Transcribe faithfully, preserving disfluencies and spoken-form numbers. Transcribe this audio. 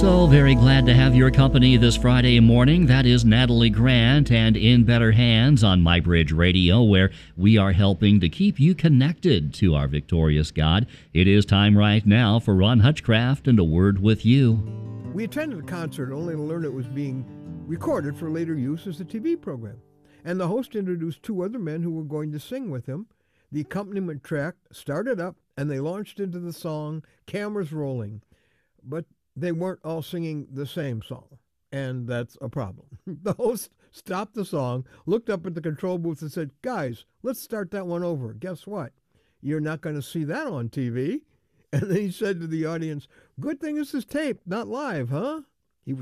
So very glad to have your company this Friday morning. That is Natalie Grant and In Better Hands on MyBridge Radio, where we are helping to keep you connected to our victorious God. It is time right now for Ron Hutchcraft and A Word with You. We attended a concert only to learn it was being recorded for later use as a T V program. And the host introduced two other men who were going to sing with him. The accompaniment track started up, and they launched into the song, cameras rolling. But they weren't all singing the same song, and that's a problem. The host stopped the song, looked up at the control booth and said, "Guys, let's start that one over. Guess what? You're not going to see that on T V." And then he said to the audience, "Good thing this is taped, not live, huh?"